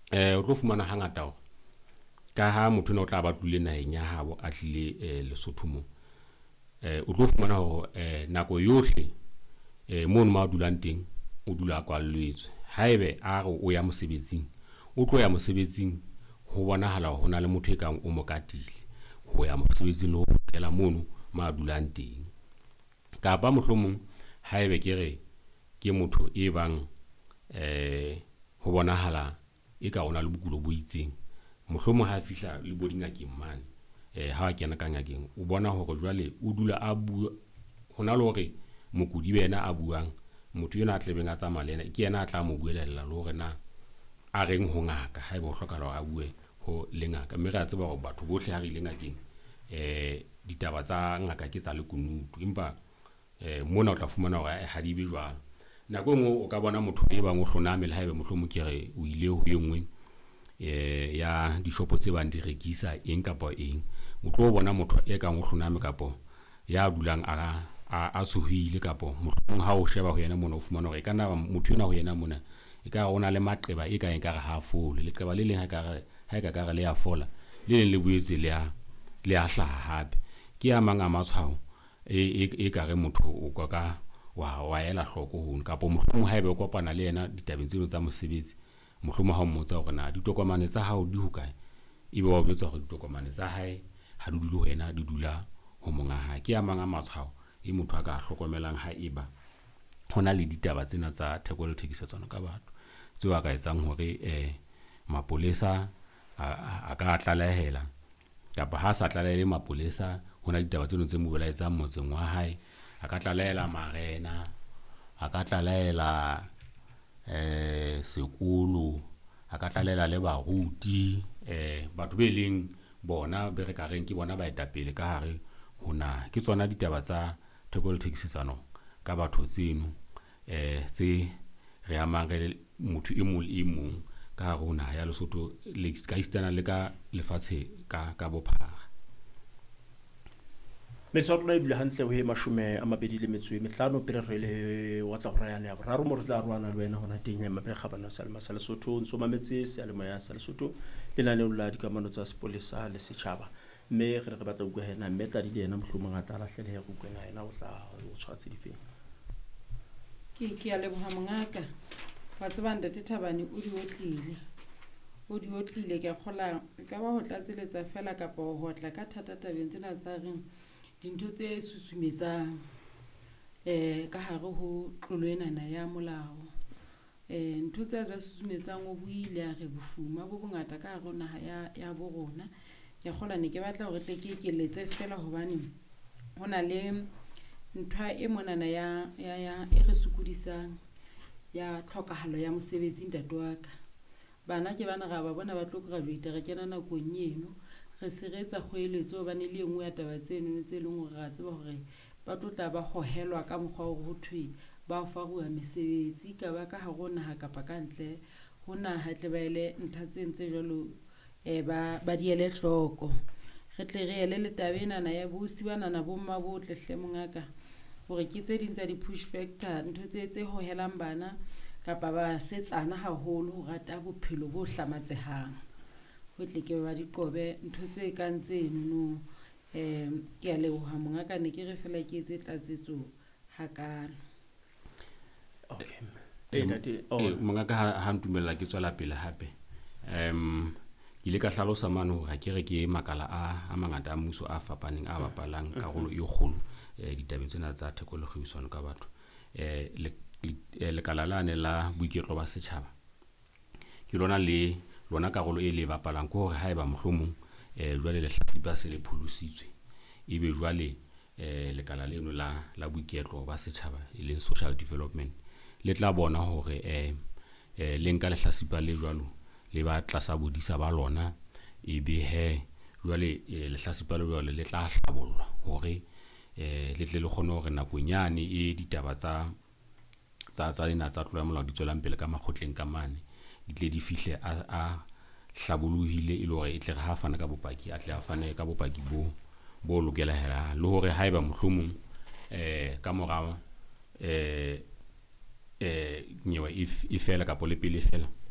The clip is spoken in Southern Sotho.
o tlo fumana hangata hore ka ha motho na o tla ba tlile naheng ya habo a tlile Lesotho mo o tlo fumana hore nako yohle mono ma dulang teng o dula a kwalletswe haebe a re o ya mosebetsing o tlo ya mosebetsing ho bonahala ho na le motho e kang o mo katile ho ya mosebetsing le ho fihlela mono ma dulang teng kapa mohlomong haebe ke motho e bang ho bonahala e ka ona le bokulo bo itseng mohlomong ha fihla le bodingakeng mane ha a kena ka ngakeng o bona hore jwale o dula a bua hona le hore mokudi bena a buang motho yena a tlebeng a tsamaya lena ke yena a tla mo buelela le hore na a reng ho ngaka haeba o hloka hore a bue ho le ngaka mme re a tseba hore batho bohle ha re ile ngakeng ditaba tsa ngaka ke tsa lekunutu empa mona o tla fumana hore ha di be jwalo nako engwe o ka bona motho e bang o hloname le haebe mohlomong ke re o ile ho engwe ya dishopo tse bang di rekisa eng kapa eng o tlo bona motho e kang o hloname kapa ya dulang a sohile kapa mohlomong ha o sheba ho yena mona o fumana hore kana motho yena ho yena mona e ka ona le maqeba e ka eng ka re ha fole le qeba le leng ha ka re le ya fola le leng le buetse le a hlaha hape ke a mang a matshwao e ka re motho o ka wa ela hloko ho kapa mohlomong haebe o kopana le yena ditabeng tseno tsa mosebetsi mohlomong ha o mmotsa hore na ditokomane tsa hao di hokae ebe wa botsa hore ditokomane tsa hae ha di dule ho yena di dula ho monga hae ke a mang a matshwao e motho a ka hlokomelang ha eba hona le ditaba tsena tsa theko le thekisetsano ka batho tseo a ka etsang hore mapolesa a ka tlalehela kapa ha sa tlalehele mapolesa hona ditaba tseno tse mo belaetsang motseng wa hae a ka tlalehela marena a ka tlalehela sekolo a ka tlalehela le baruti batho be leng bona be re ka reng ke bona ba etapele ka hare hona ke tsona ditaba tsa theko le thekisetsano ka batho tseno tse re amang re motho e mong le mong ka hare hona ya Lesotho le ka istana le ka lefatshe ka bophara Metswalle e bile hantle ho 25 pere re le wa tla hora ya boraro mo re tla rwana le wena hona teng ya mabe kgabana sa le sa Lesotho ntso mametse se le moya sa Lesotho le na le la dikamano tsa sepolesa le setjhaba mme re batla go hena mme tla di yena mohlomong a tla lahlele go kwena yena o tla o tshwatse difeng ke a leboha mongaka wa tsebang ntate Thabane o di otlile ke kgola ka ba ho tlatseletsa fela kapa ho hotla ka thata tabeng tsena tsa reng dintho tse susumetsang ka hare ho tlolo enana ya molao ntho tse za susumetsang o buile a re bofuma bo bongata ka hare naha ya bo rona ke kgola ne ke batla hore tle ke ekeletse fela hobane hona le ntwa e monana ya e re sukudisang ya tlhokahalo ya mosebetsi ntate wa ka bana ke bana ga ba bona ba tlo graduate re kena nakong eno re seretsa kgoeletso ba ne le engwe ya taba tseno tse leng hore ra tseba hore ba tla ba hohelwa ka mokgwa o ho thwe ba faruwa mesebetsi ka ba ka ha rona ha kapa ka ntle hona ha tle ba ile ntha tse jwalo ba di ele hloko re tle re ele le tabena na ya busi bana na bomma botle hle mongaka hore ke tse ding tsa di push factor ntho tse hohelang bana kapa ba setsana haholo ho rata bophelo bo hlamatsehang ho tle ke ba di qobe ntho tse kang tseno no ke a leboha mongaka ne ke re fela ke etse tlatsetso hakana okay mongaka ha ntumella ke tswela pele hape ke ile ka hlalosa mano ha ke re ke makala a mangata a mmuso a fapaneng a bapalang karolo e kgolo ditabeng tsena tsa theko le kgwebisano ka batho le kalalane la boiketlo ba setjhaba ke lona karolo e le bapalang ko hore haeba mohlomong jwale le hlatsipa se le pholositswe ebe jwale lekala leno la boiketlo ba setjhaba e leng social development le tla bona hore le nka le hlasipa le jwalo le ba tlasa bodisa ba lona ebe jwale le hlasipa le jwalo le tla hlabollwa hore le tle le kgone hore nakonyane e ditaba tsa ena tsa tlolo ya molao di tswelang pele ka makgotleng ka mane di tle di fihle a hlabolohile e le hore e tle ha fana ka bopaki a tle a fane ka bopaki bo lokela le hore haeba mohlomong ka morao nyewe e fela ka pole pele fela